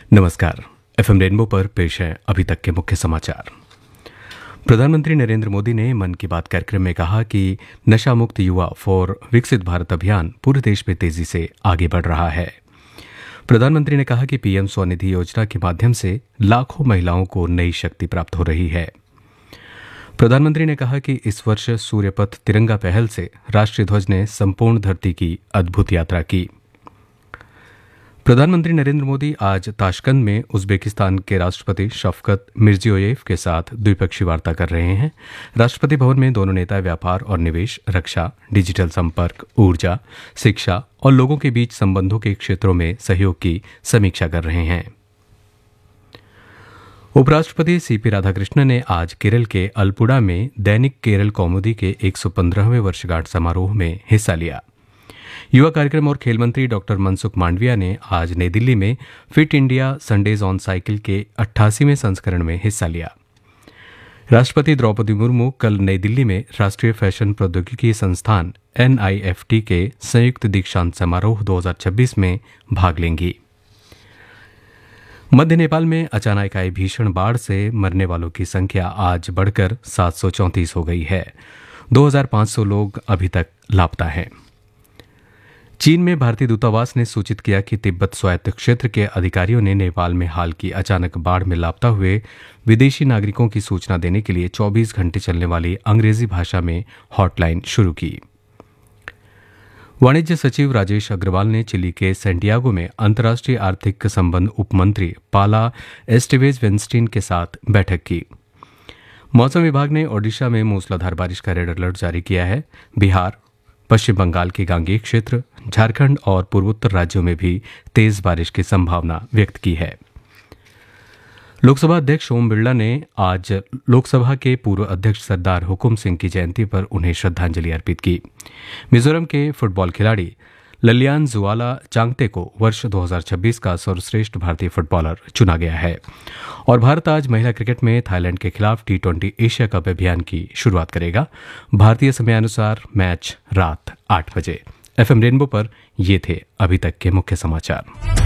नमस्कार। FM rainbow पर पेश है अभी तक के मुख्य समाचार। प्रधानमंत्री नरेंद्र मोदी ने मन की बात कार्यक्रम में कहा कि नशा मुक्त युवा फॉर विकसित भारत अभियान पूरे देश में तेजी से आगे बढ़ रहा है। प्रधानमंत्री ने कहा कि पीएम स्वनिधि योजना के माध्यम से लाखों महिलाओं को नई शक्ति प्राप्त हो रही है। प्रधानमंत्री ने कहा कि इस वर्ष सूर्यपथ तिरंगा पहल से राष्ट्रीय ध्वज ने संपूर्ण धरती की अद्भुत यात्रा की। प्रधानमंत्री नरेंद्र मोदी आज ताशकंद में उज्बेकिस्तान के राष्ट्रपति शफकत मिर्जियोयेव के साथ द्विपक्षीय वार्ता कर रहे हैं। राष्ट्रपति भवन में दोनों नेता व्यापार और निवेश, रक्षा, डिजिटल संपर्क, ऊर्जा, शिक्षा और लोगों के बीच संबंधों के क्षेत्रों में सहयोग की समीक्षा कर रहे हैं। उपराष्ट्रपति सीपी राधाकृष्णन ने आज केरल के अल्पुड़ा में दैनिक केरल कौमुदी के 115वें वर्षगांठ समारोह में हिस्सा लिया। युवा कार्यक्रम और खेल मंत्री डॉक्टर मनसुख मांडविया ने आज नई दिल्ली में fit India Sundays on cycle के 88वें संस्करण में हिस्सा लिया। राष्ट्रपति द्रौपदी मुर्मू कल नई दिल्ली में राष्ट्रीय फैशन प्रौद्योगिकी संस्थान NIFT के संयुक्त दीक्षांत समारोह 2026 में भाग लेंगी। मध्य नेपाल में अचानक आई भीषण बाढ़ से मरने वालों की संख्या आज बढ़कर 734 हो गई है। 2500 लोग अभी तक लापता हैं। चीन में भारतीय दूतावास ने सूचित किया कि तिब्बत स्वायत्त क्षेत्र के अधिकारियों ने नेपाल में हाल की अचानक बाढ़ में लापता हुए विदेशी नागरिकों की सूचना देने के लिए 24 घंटे चलने वाली अंग्रेजी भाषा में हॉटलाइन शुरू की। वाणिज्य सचिव राजेश अग्रवाल ने चिली के सैंटियागो में अंतर्राष्ट्रीय आर्थिक संबंध उपमंत्री पाला एस्टेवेज वेंस्टीन के साथ बैठक की। मौसम विभाग ने ओडिशा में मूसलाधार बारिश का रेड अलर्ट जारी किया है। बिहार, पश्चिम बंगाल के गांगेय क्षेत्र, झारखंड और पूर्वोत्तर राज्यों में भी तेज बारिश की संभावना व्यक्त की है। लोकसभा अध्यक्ष ओम बिरला ने आज लोकसभा के पूर्व अध्यक्ष सरदार हुकुम सिंह की जयंती पर उन्हें श्रद्धांजलि अर्पित की। मिजोरम के फुटबॉल खिलाड़ी ललियान जुआला चांगते को वर्ष 2026 का सर्वश्रेष्ठ भारतीय फुटबॉलर चुना गया है। और भारत आज महिला क्रिकेट में थाईलैंड के खिलाफ T20 एशिया कप अभियान की शुरुआत करेगा। भारतीय समयानुसार मैच रात 8 बजे। एफएम रेनबो पर ये थे अभी तक के मुख्य समाचार।